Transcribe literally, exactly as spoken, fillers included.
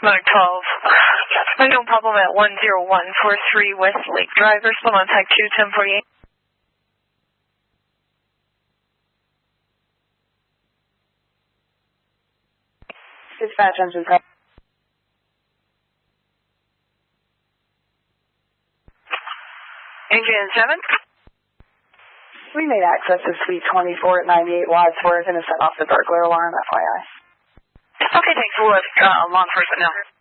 Mode twelve. Unknown problem at one zero one four three West Lake Drive. Respond on tag two ten forty-eight. Dispatch engine prep. Adrian seven. We made access to suite twenty-four at ninety-eight Wadsworth and to set off the burglar alarm, F Y I. Okay, thanks. We'll let uh, law enforcement know.